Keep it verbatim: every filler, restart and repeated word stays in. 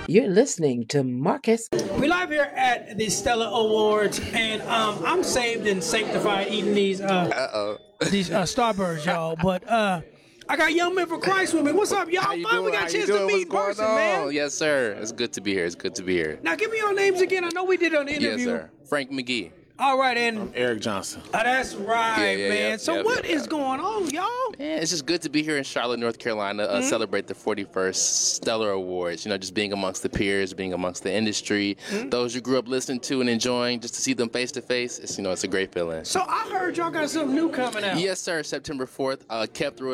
You're listening to Marcus. We live here at the Stellar Awards, and um, I'm saved and sanctified eating these uh, Uh-oh. these uh, Starbursts, y'all. But uh, I got Young Men for Christ with me. What's up, y'all? How you Fun doing? we got How a you chance doing? to meet What's in going person, on? man. Yes, sir. It's good to be here. It's good to be here. Now give me your names again. I know we did an interview. Yes, sir. Frank McGee. All right, and Eric Johnson. oh, that's right, Yeah, yeah, man. yeah, so yeah, what yeah, is yeah. going on, y'all? Man, it's just good to be here in Charlotte, North Carolina, uh, Mm-hmm. celebrate the forty-first Stellar Awards. You know, just being amongst the peers, being amongst the industry, Mm-hmm. those you grew up listening to and enjoying, just to see them face to face. It's you know, it's a great feeling. So I heard y'all got something new coming out. Yes, sir. September fourth, uh, kept through